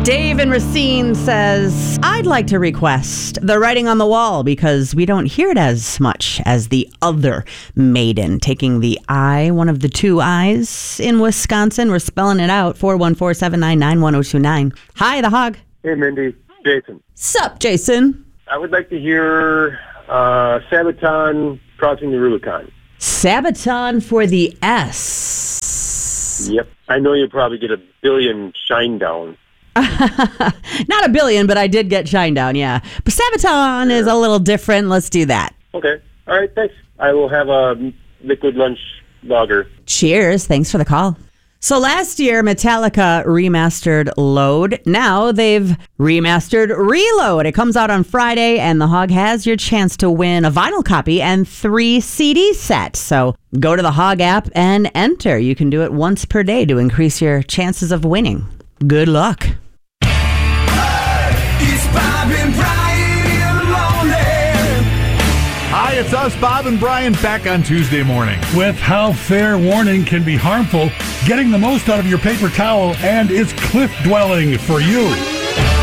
Dave in Racine says, I'd like to request The Writing on the Wall because we don't hear it as much as the other Maiden. Taking the I, one of the two I's in Wisconsin. We're spelling it out. 414-799-1029. Hi, the Hog. Hey, Mindy. Jason. Sup, Jason? I would like to hear Sabaton Crossing the Rubicon. Sabaton for the S. Yep. I know you'll probably get a billion Shinedown. Not a billion, but I did get Shinedown, yeah. But Sabaton is a little different. Let's do that. Okay. All right, thanks. I will have a liquid lunch lager. Cheers. Thanks for the call. So last year, Metallica remastered Load. Now they've remastered Reload. It comes out on Friday, and the Hog has your chance to win a vinyl copy and 3 CD sets. So go to the Hog app and enter. You can do it once per day to increase your chances of winning. Good luck. It's Bob and Brian in the morning. Hi, it's us, Bob and Brian, back on Tuesday morning. With how fair warning can be harmful, getting the most out of your paper towel, and it's cliff dwelling for you.